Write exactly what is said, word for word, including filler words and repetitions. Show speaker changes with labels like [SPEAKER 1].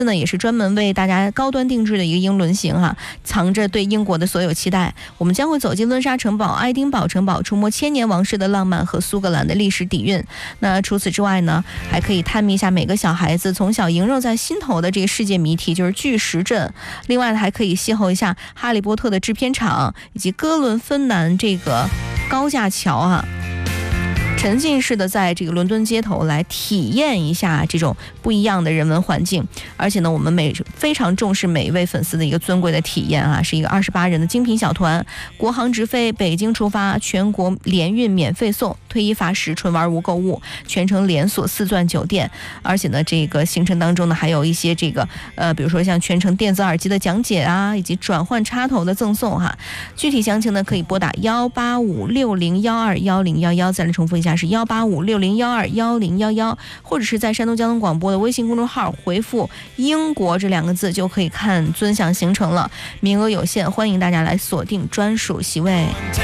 [SPEAKER 1] 呢也是专门为大家高端定制的一个英轮型哈、啊，藏着对英国的所有期待。我们将会走进温莎城堡、爱丁堡城堡，触摸千年王室的浪漫和苏格兰的历史底蕴。那除此之外呢，还可以探秘一下每个小孩子从小萦绕在心头的这个世界谜题，就是巨石阵。另外还可以邂逅一下哈利波特的制片厂，以及哥伦芬南这个高架桥啊。沉浸式的在这个伦敦街头来体验一下这种不一样的人文环境，而且呢，我们每非常重视每一位粉丝的一个尊贵的体验啊，是一个二十八人的精品小团，国航直飞，北京出发，全国联运免费送，退一罚十，纯玩无购物，全程连锁四钻酒店，而且呢，这个行程当中呢，还有一些这个呃，比如说像全程电子耳机的讲解啊，以及转换插头的赠送哈。具体详情呢，可以拨打幺八五六零幺二幺零幺幺，再来重复一下。是幺八五六零幺二幺零幺幺，或者是在山东交通广播的微信公众号回复英国这两个字就可以看尊享行程了，名额有限，欢迎大家来锁定专属席位。